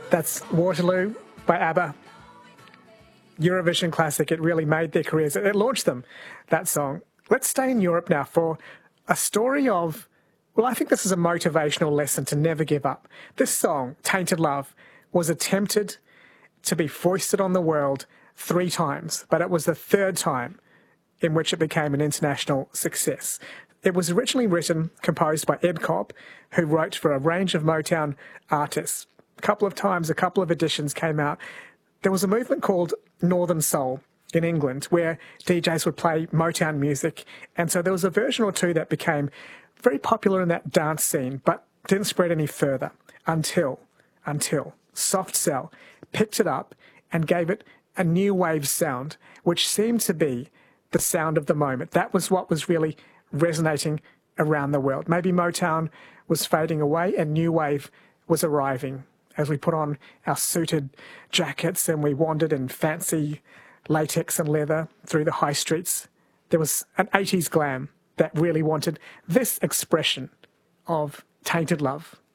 That's Waterloo by ABBA. Eurovision classic. It really made their careers. It launched them, that song. Let's stay in Europe now for a story of, well, I think this is a motivational lesson to never give up. This song, Tainted Love, was attempted to be foisted on the world 3 times, but it was the 3rd time in which it became an international success. It was originally written, composed by Ed Cobb, who wrote for a range of Motown artists. A couple of times, a couple of editions came out. There was a movement called Northern Soul in England where DJs would play Motown music, and so there was a version or two that became very popular in that dance scene, but didn't spread any further until Soft Cell picked it up and gave it a new wave sound, which seemed to be the sound of the moment. That was what was really resonating around the world. Maybe Motown was fading away and new wave was arriving as we put on our suited jackets and we wandered in fancy latex and leather through the high streets. There was an 80s glam that really wanted this expression of tainted love.